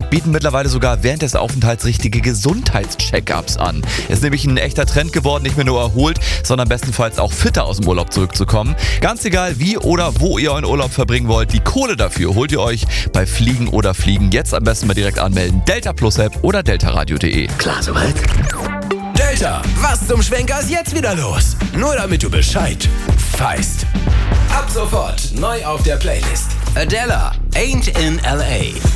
bieten mittlerweile sogar während des Aufenthalts richtige Gesundheitscheckups an. Ist nämlich ein echter Trend geworden, nicht mehr nur erholt, sondern bestenfalls auch fitter aus dem Urlaub zurückzukommen. Ganz egal wie oder wo ihr euren Urlaub verbringen wollt, die Kohle dafür holt ihr euch bei Fliegen oder Fliegen. Jetzt am besten mal direkt anmelden. Delta Plus App oder deltaradio.de. Klar soweit? Delta, was zum Schwenker ist jetzt wieder los? Nur damit du Bescheid weißt. Ab sofort neu auf der Playlist. Adela, Ain't in L.A.